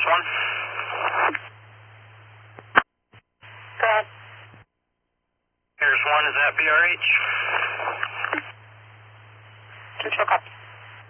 Piers 1. Go ahead. Piers 1, is that BRH? Control copy.